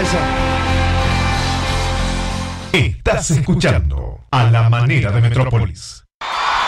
eso. Estás escuchando A la Manera de Metrópolis.